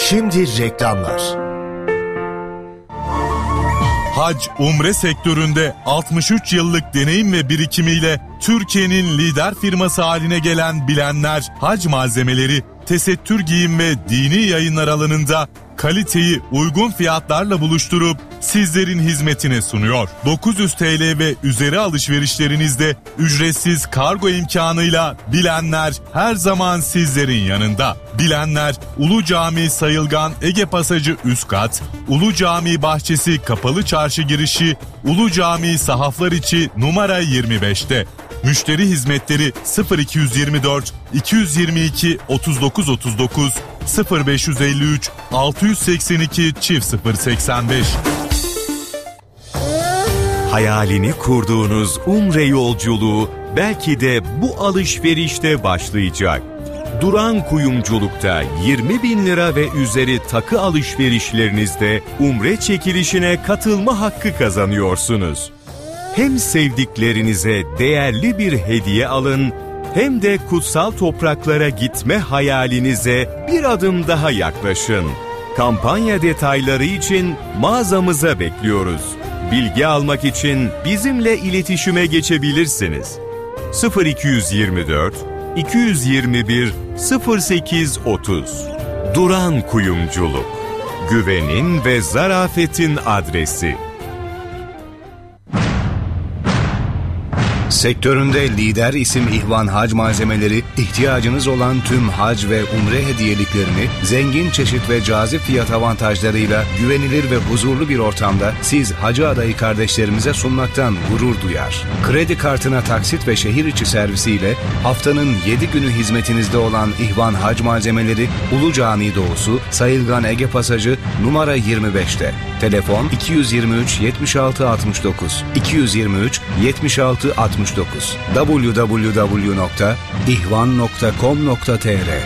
Şimdi reklamlar. Hac, umre sektöründe 63 yıllık deneyim ve birikimiyle Türkiye'nin lider firması haline gelen Bilenler Hac Malzemeleri, tesettür giyim ve dini yayınlar alanında kaliteyi uygun fiyatlarla buluşturup sizlerin hizmetine sunuyor. 900 TL ve üzeri alışverişlerinizde ücretsiz kargo imkanıyla Bilenler her zaman sizlerin yanında. Bilenler, Ulu Cami Sayılgan Ege Pasajı üst kat, Ulu Cami Bahçesi Kapalı Çarşı girişi, Ulu Cami Sahaflar içi numara 25'te. Müşteri hizmetleri 0224 222 3939 0553 682 085. Hayalini kurduğunuz umre yolculuğu belki de bu alışverişte başlayacak. Duran Kuyumculuk'ta 20.000 lira ve üzeri takı alışverişlerinizde umre çekilişine katılma hakkı kazanıyorsunuz. Hem sevdiklerinize değerli bir hediye alın, hem de kutsal topraklara gitme hayalinize bir adım daha yaklaşın. Kampanya detayları için mağazamıza bekliyoruz. Bilgi almak için bizimle iletişime geçebilirsiniz. 0224 221 0830. Duran Kuyumculuk. Güvenin ve zarafetin adresi. Sektöründe lider isim İhvan Hac Malzemeleri, ihtiyacınız olan tüm hac ve umre hediyeliklerini zengin çeşit ve cazip fiyat avantajlarıyla güvenilir ve huzurlu bir ortamda siz hacı adayı kardeşlerimize sunmaktan gurur duyar. Kredi kartına taksit ve şehir içi servisiyle haftanın 7 günü hizmetinizde olan İhvan Hac Malzemeleri, Ulu Cami Doğusu, Sayılgan Ege Pasajı numara 25'te. Telefon 223 76 69 223 76 69 www.ihvan.com.tr.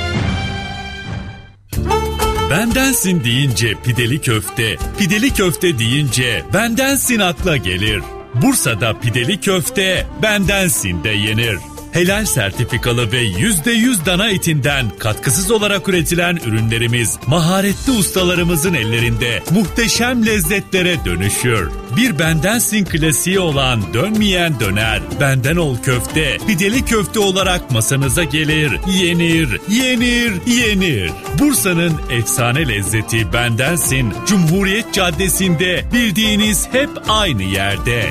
Bendensin deyince pideli köfte, pideli köfte deyince bendensin akla gelir. Bursa'da pideli köfte bendensin de yenir. Helal sertifikalı ve %100 dana etinden katkısız olarak üretilen ürünlerimiz maharetli ustalarımızın ellerinde muhteşem lezzetlere dönüşür. Bir bendensin klasiği olan dönmeyen döner, benden ol köfte, pideli köfte olarak masanıza gelir, yenir, yenir, yenir. Bursa'nın efsane lezzeti bendensin, Cumhuriyet Caddesi'nde, bildiğiniz hep aynı yerde.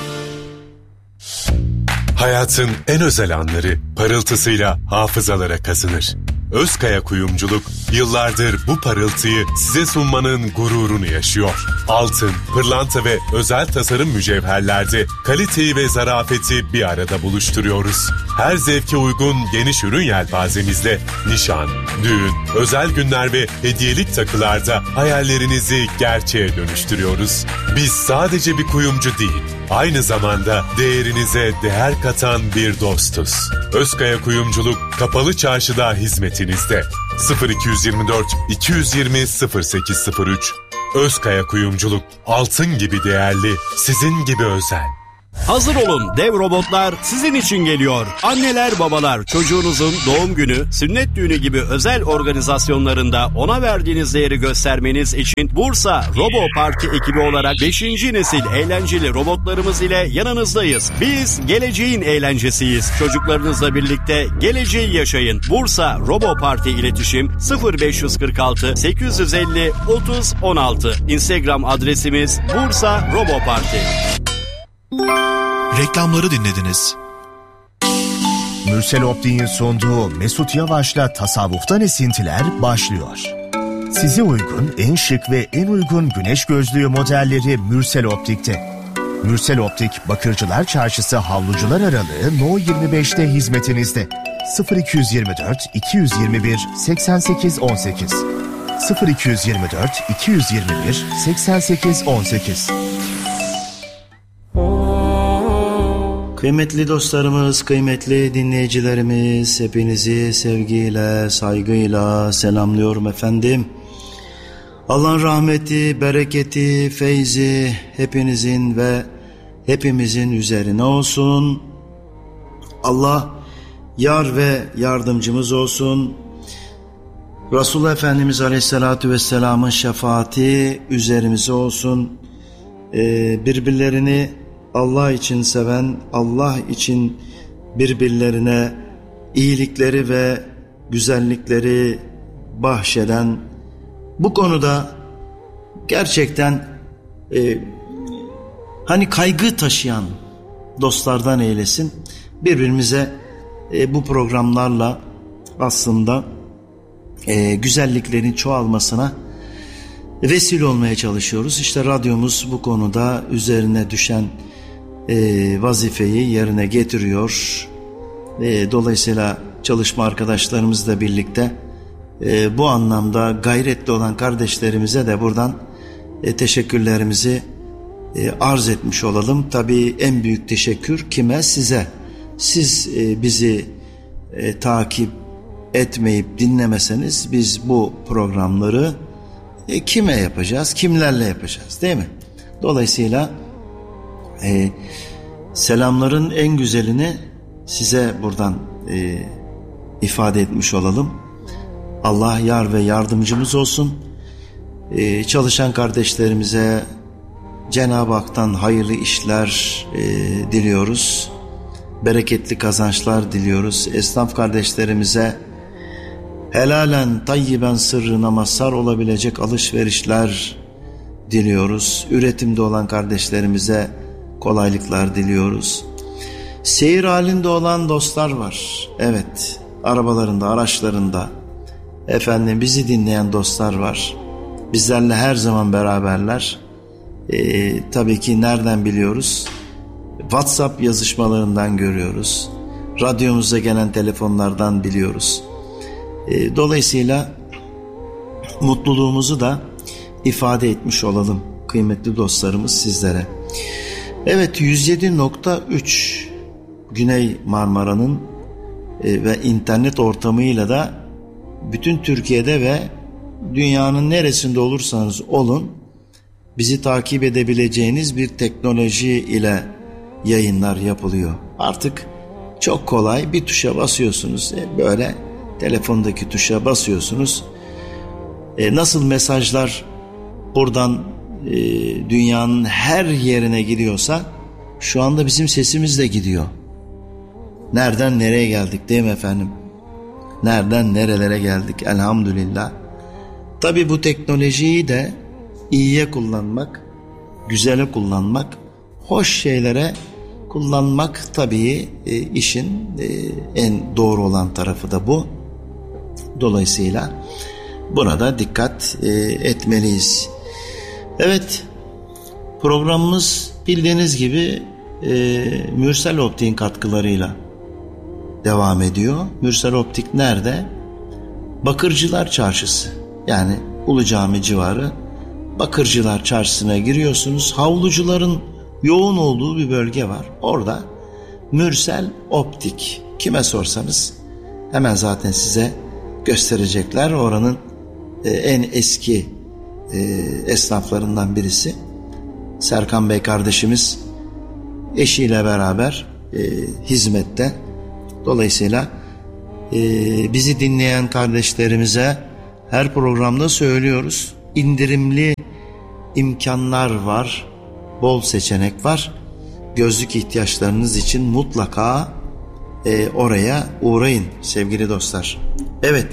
Hayatın en özel anları parıltısıyla hafızalara kazınır. Özkaya Kuyumculuk yıllardır bu parıltıyı size sunmanın gururunu yaşıyor. Altın, pırlanta ve özel tasarım mücevherlerde kaliteyi ve zarafeti bir arada buluşturuyoruz. Her zevke uygun geniş ürün yelpazemizle nişan, düğün, özel günler ve hediyelik takılarda hayallerinizi gerçeğe dönüştürüyoruz. Biz sadece bir kuyumcu değil, aynı zamanda değerinize değer katan bir dostuz. Özkaya Kuyumculuk Kapalı Çarşı'da hizmetinizde. 0224 220 0803. Özkaya Kuyumculuk, altın gibi değerli, sizin gibi özel. Hazır olun, dev robotlar sizin için geliyor. Anneler, babalar, çocuğunuzun doğum günü, sünnet düğünü gibi özel organizasyonlarında ona verdiğiniz değeri göstermeniz için Bursa Robo Parti ekibi olarak 5. nesil eğlenceli robotlarımız ile yanınızdayız. Biz geleceğin eğlencesiyiz. Çocuklarınızla birlikte geleceği yaşayın. Bursa Robo Parti iletişim 0546 850 30 16. Instagram adresimiz Bursa Robo Parti. Reklamları dinlediniz. Mürsel Optik'in sunduğu Mesut Yavaş'la Tasavvuftan Esintiler başlıyor. Size uygun en şık ve en uygun güneş gözlüğü modelleri Mürsel Optik'te. Mürsel Optik, Bakırcılar Çarşısı Havlucular Aralığı No 25'te hizmetinizde. 0224 221 88 18 0224 221 88 18. Kıymetli dostlarımız, kıymetli dinleyicilerimiz, hepinizi sevgiyle, saygıyla selamlıyorum efendim. Allah'ın rahmeti, bereketi, feyzi hepinizin ve hepimizin üzerine olsun. Allah yar ve yardımcımız olsun. Resulullah Efendimiz Aleyhisselatü Vesselam'ın şefaati üzerimize olsun. Birbirlerini Allah için seven, Allah için birbirlerine iyilikleri ve güzellikleri bahşeden, bu konuda gerçekten hani kaygı taşıyan dostlardan eylesin. Birbirimize bu programlarla aslında güzelliklerin çoğalmasına vesile olmaya çalışıyoruz. İşte radyomuz bu konuda üzerine düşen vazifeyi yerine getiriyor. Dolayısıyla çalışma arkadaşlarımızla birlikte bu anlamda gayretli olan kardeşlerimize de buradan teşekkürlerimizi arz etmiş olalım. Tabii en büyük teşekkür kime? Size. Siz bizi takip etmeyip dinlemeseniz biz bu programları kime yapacağız? Kimlerle yapacağız, değil mi? Dolayısıyla selamların en güzelini size buradan ifade etmiş olalım. Allah yar ve yardımcımız olsun. Çalışan kardeşlerimize Cenab-ı Hak'tan hayırlı işler diliyoruz. Bereketli kazançlar diliyoruz. Esnaf kardeşlerimize helalen tayyiben sırrına mazhar olabilecek alışverişler diliyoruz. Üretimde olan kardeşlerimize kolaylıklar diliyoruz. Seyir halinde olan dostlar var. Evet, arabalarında, araçlarında bizi dinleyen dostlar var. Bizlerle her zaman beraberler. Tabii ki nereden biliyoruz? WhatsApp yazışmalarından görüyoruz. Radyomuza gelen telefonlardan biliyoruz. Dolayısıyla mutluluğumuzu da ifade etmiş olalım kıymetli dostlarımız sizlere. Evet, 107.3 Güney Marmara'nın ve internet ortamıyla da bütün Türkiye'de ve dünyanın neresinde olursanız olun bizi takip edebileceğiniz bir teknoloji ile yayınlar yapılıyor. Artık çok kolay, bir tuşa basıyorsunuz, böyle telefondaki tuşa basıyorsunuz. Nasıl mesajlar buradan dünyanın her yerine gidiyorsa şu anda bizim sesimiz de gidiyor. Nereden nereye geldik, değil mi efendim? Nereden nerelere geldik elhamdülillah. Tabii bu teknolojiyi de iyiye kullanmak, güzele kullanmak, hoş şeylere kullanmak tabii işin en doğru olan tarafı da bu. Dolayısıyla buna da dikkat etmeliyiz. Evet, programımız bildiğiniz gibi Mürsel Optik'in katkılarıyla devam ediyor. Mürsel Optik nerede? Bakırcılar Çarşısı, yani Ulu Cami civarı Bakırcılar Çarşısı'na giriyorsunuz. Havlucuların yoğun olduğu bir bölge var. Orada Mürsel Optik, kime sorsanız hemen zaten size gösterecekler. Oranın en eski esnaflarından birisi. Serkan Bey kardeşimiz eşiyle beraber hizmette. Dolayısıyla bizi dinleyen kardeşlerimize her programda söylüyoruz. İndirimli imkanlar var, bol seçenek var. Gözlük ihtiyaçlarınız için mutlaka oraya uğrayın sevgili dostlar. Evet.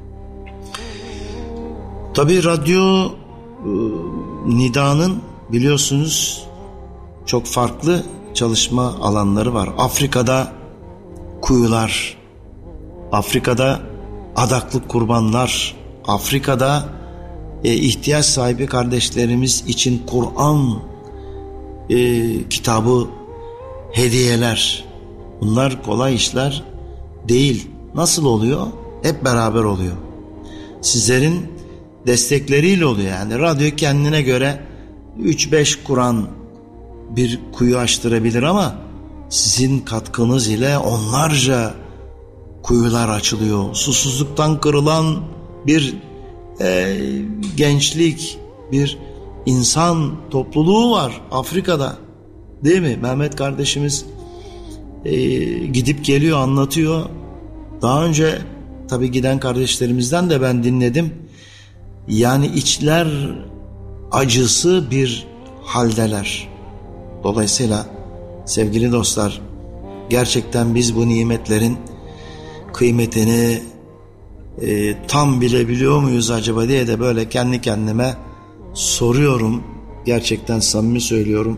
Tabii Radyo Nida'nın biliyorsunuz çok farklı çalışma alanları var. Afrika'da kuyular, Afrika'da adaklık kurbanlar, Afrika'da ihtiyaç sahibi kardeşlerimiz için Kur'an kitabı hediyeler. Bunlar kolay işler değil. Nasıl oluyor? Hep beraber oluyor. Sizlerin destekleriyle oluyor. Yani radyo kendine göre 3-5 Kur'an bir kuyu açtırabilir ama sizin katkınız ile onlarca kuyular açılıyor. Susuzluktan kırılan bir gençlik, bir insan topluluğu var Afrika'da, değil mi? Mehmet kardeşimiz gidip geliyor, anlatıyor. Daha önce tabii giden kardeşlerimizden de ben dinledim. Yani içler acısı bir haldeler. Dolayısıyla sevgili dostlar, gerçekten biz bu nimetlerin kıymetini tam bilebiliyor muyuz acaba diye de böyle kendi kendime soruyorum. Gerçekten samimi söylüyorum.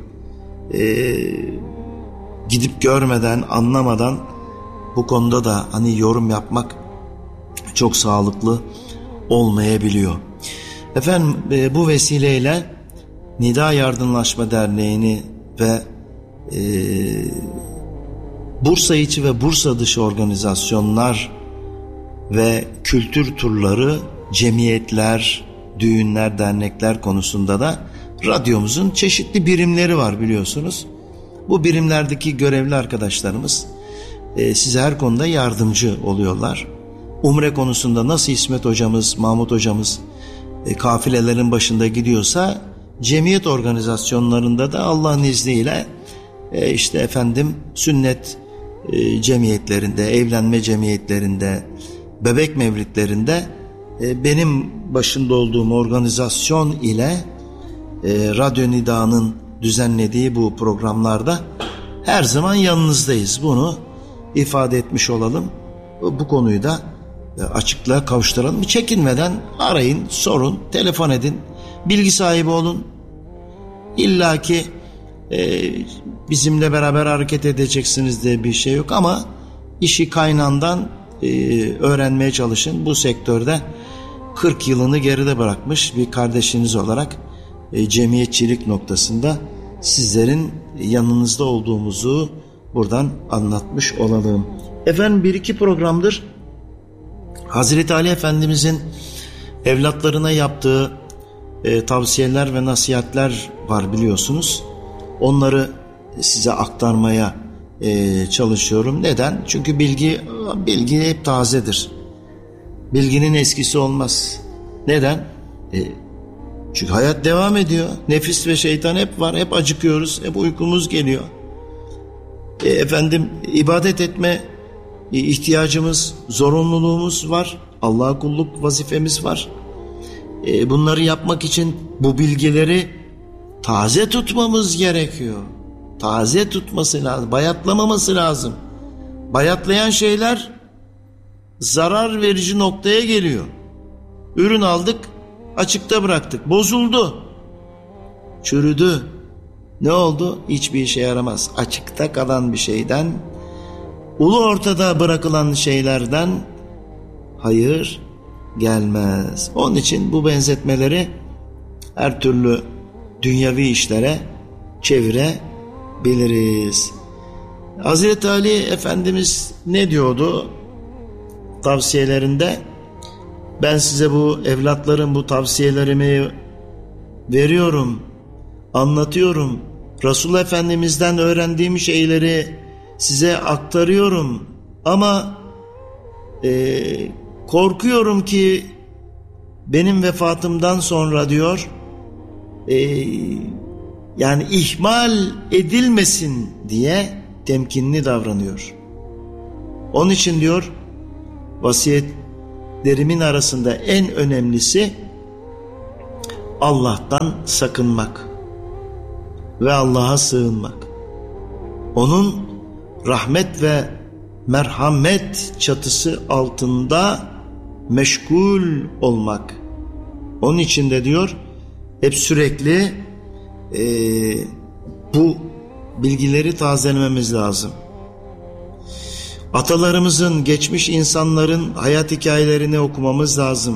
Gidip görmeden, anlamadan bu konuda da hani yorum yapmak çok sağlıklı olmayabiliyor. Efendim bu vesileyle Nida Yardımlaşma Derneği'ni ve Bursa içi ve Bursa dışı organizasyonlar ve kültür turları, cemiyetler, düğünler, dernekler konusunda da radyomuzun çeşitli birimleri var biliyorsunuz. Bu birimlerdeki görevli arkadaşlarımız size her konuda yardımcı oluyorlar. Umre konusunda nasıl İsmet hocamız, Mahmut hocamız kafilelerin başında gidiyorsa, cemiyet organizasyonlarında da Allah'ın izniyle işte efendim sünnet cemiyetlerinde, evlenme cemiyetlerinde, bebek mevlitlerinde benim başında olduğum organizasyon ile Radyo Nida'nın düzenlediği bu programlarda her zaman yanınızdayız. Bunu ifade etmiş olalım. Bu konuyu da açıklığa kavuşturalım. Çekinmeden arayın, sorun, telefon edin, bilgi sahibi olun. İlla ki bizimle beraber hareket edeceksiniz diye bir şey yok ama işi kaynağından öğrenmeye çalışın. Bu sektörde 40 yılını geride bırakmış bir kardeşiniz olarak cemiyetçilik noktasında sizlerin yanınızda olduğumuzu buradan anlatmış olalım. Efendim bir iki programdır Hazreti Ali Efendimizin evlatlarına yaptığı tavsiyeler ve nasihatler var biliyorsunuz. Onları size aktarmaya çalışıyorum. Neden? Çünkü bilgi hep tazedir. Bilginin eskisi olmaz. Neden? Çünkü hayat devam ediyor. Nefis ve şeytan hep var. Hep acıkıyoruz. Hep uykumuz geliyor. İbadet etme ihtiyacımız, zorunluluğumuz var. Allah'a kulluk vazifemiz var. Bunları yapmak için bu bilgileri taze tutmamız gerekiyor. Taze tutması lazım. Bayatlamaması lazım. Bayatlayan şeyler zarar verici noktaya geliyor. Ürün aldık, açıkta bıraktık. Bozuldu. Çürüdü. Ne oldu? Hiçbir işe yaramaz. Açıkta kalan bir şeyden, ulu ortada bırakılan şeylerden hayır gelmez. Onun için bu benzetmeleri her türlü dünyevi işlere çevirebiliriz. Hazreti Ali Efendimiz ne diyordu tavsiyelerinde? Ben size bu evlatların bu tavsiyelerimi veriyorum, anlatıyorum. Resul Efendimiz'den öğrendiğim şeyleri size aktarıyorum. Ama korkuyorum ki benim vefatımdan sonra diyor, yani ihmal edilmesin diye temkinli davranıyor. Onun için diyor, vasiyetlerimin arasında en önemlisi Allah'tan sakınmak ve Allah'a sığınmak. Onun rahmet ve merhamet çatısı altında meşgul olmak. Onun için de diyor, hep sürekli bu bilgileri tazelememiz lazım. Atalarımızın, geçmiş insanların hayat hikayelerini okumamız lazım.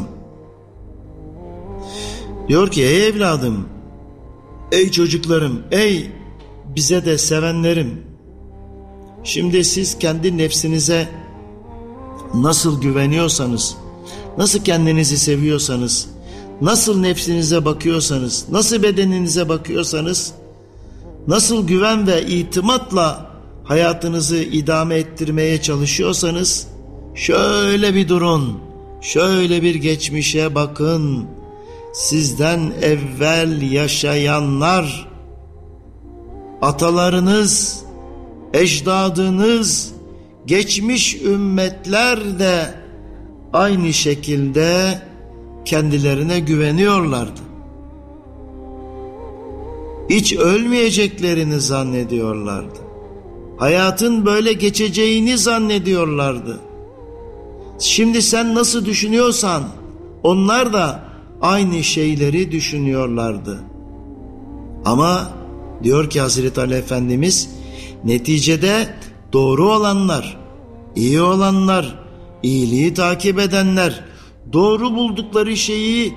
Diyor ki, ey evladım, ey çocuklarım, ey bize de sevenlerim, şimdi siz kendi nefsinize nasıl güveniyorsanız, nasıl kendinizi seviyorsanız, nasıl nefsinize bakıyorsanız, nasıl bedeninize bakıyorsanız, nasıl güven ve itimatla hayatınızı idame ettirmeye çalışıyorsanız, şöyle bir durun, şöyle bir geçmişe bakın. Sizden evvel yaşayanlar, atalarınız, ecdadınız, geçmiş ümmetler de aynı şekilde kendilerine güveniyorlardı. Hiç ölmeyeceklerini zannediyorlardı. Hayatın böyle geçeceğini zannediyorlardı. Şimdi sen nasıl düşünüyorsan onlar da aynı şeyleri düşünüyorlardı. Ama diyor ki Hazreti Ali Efendimiz, neticede doğru olanlar, iyi olanlar, iyiliği takip edenler, doğru buldukları şeyi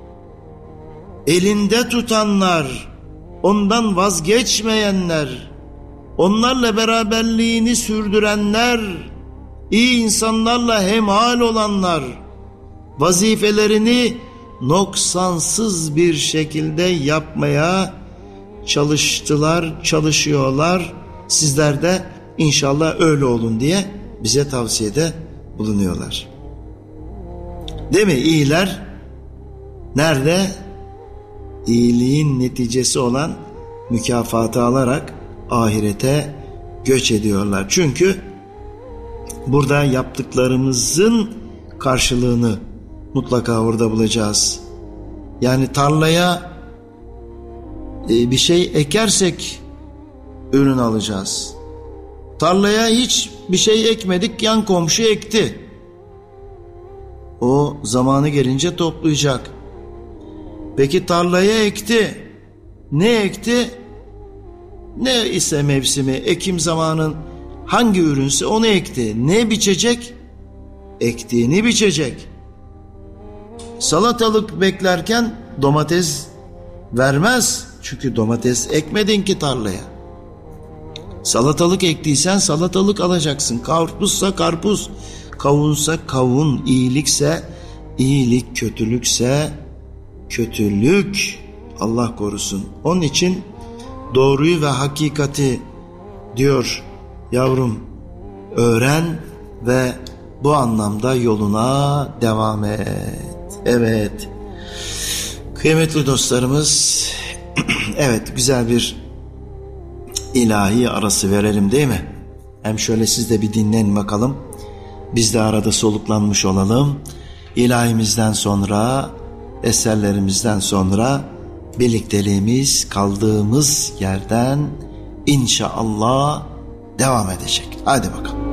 elinde tutanlar, ondan vazgeçmeyenler, onlarla beraberliğini sürdürenler, iyi insanlarla hemhal olanlar, vazifelerini noksansız bir şekilde yapmaya çalıştılar, çalışıyorlar. Sizler de inşallah öyle olun diye bize tavsiyede bulunuyorlar. Değil mi? İyiler nerede? İyiliğin neticesi olan mükafatı alarak ahirete göç ediyorlar. Çünkü burada yaptıklarımızın karşılığını mutlaka orada bulacağız. Yani tarlaya bir şey ekersek ürün alacağız. Tarlaya hiç bir şey ekmedik, yan komşu ekti. O zamanı gelince toplayacak. Peki tarlaya ekti. Ne ekti? Ne ise mevsimi, ekim zamanın hangi ürünse onu ekti. Ne biçecek? Ektiğini biçecek. Salatalık beklerken domates vermez. Çünkü domates ekmedin ki tarlaya. Salatalık ektiysen salatalık alacaksın. Karpuzsa karpuz, kavunsa kavun, iyilikse iyilik, kötülükse kötülük. Allah korusun. Onun için doğruyu ve hakikati diyor yavrum öğren ve bu anlamda yoluna devam et. Evet. Kıymetli dostlarımız, evet güzel bir ilahi arası verelim değil mi? Hem şöyle siz de bir dinleyin bakalım. Biz de arada soluklanmış olalım. İlahimizden sonra, eserlerimizden sonra birlikteliğimiz kaldığımız yerden inşallah devam edecek. Hadi bakalım.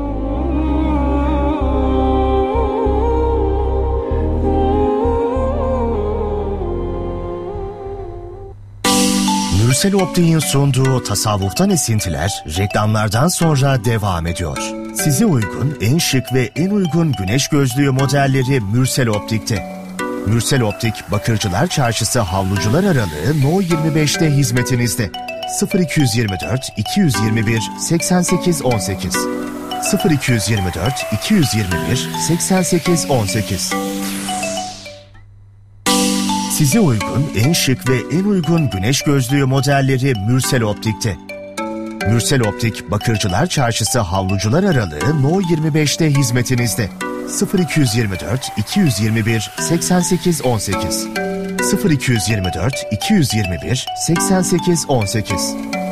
Mürsel Optik'in sunduğu Tasavvuftan Esintiler reklamlardan sonra devam ediyor. Size uygun en şık ve en uygun güneş gözlüğü modelleri Mürsel Optik'te. Mürsel Optik, Bakırcılar Çarşısı Havlucular Aralığı No 25'te hizmetinizde. 0224 221 88 18 0224 221 88 18. Size uygun en şık ve en uygun güneş gözlüğü modelleri Mürsel Optik'te. Mürsel Optik, Bakırcılar Çarşısı Havlucular Aralığı No 25'te hizmetinizde. 0224 221 88 18 0224 221 88 18.